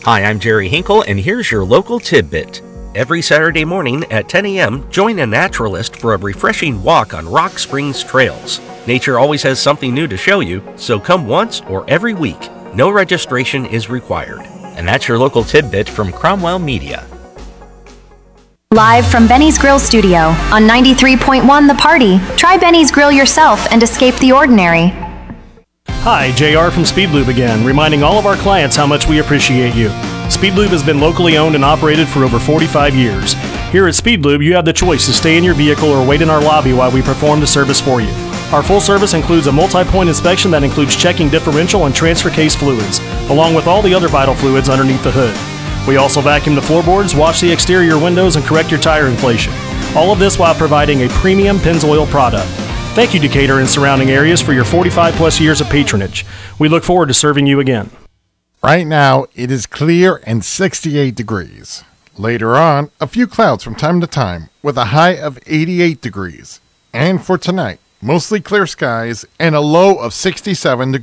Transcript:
Hi, I'm Jerry Hinkle, and here's your local tidbit. Every Saturday morning at 10 a.m., join a naturalist for a refreshing walk on Rock Springs trails. Nature always has something new to show you, so come once or every week. No registration is required. And that's your local tidbit from Cromwell Media. Live from Benny's Grill Studio on 93.1 The Party. Try Benny's Grill yourself and escape the ordinary. Hi, JR from Speed Lube again, reminding all of our clients how much we appreciate you. Speed Lube has been locally owned and operated for over 45 years. Here at Speed Lube, you have the choice to stay in your vehicle or wait in our lobby while we perform the service for you. Our full service includes a multi-point inspection that includes checking differential and transfer case fluids, along with all the other vital fluids underneath the hood. We also vacuum the floorboards, wash the exterior windows, and correct your tire inflation. All of this while providing a premium Pennzoil product. Thank you, Decatur and surrounding areas, for your 45-plus years of patronage. We look forward to serving you again. Right now, it is clear and 68 degrees. Later on, a few clouds from time to time, with a high of 88 degrees. And for tonight, mostly clear skies and a low of 67 degrees.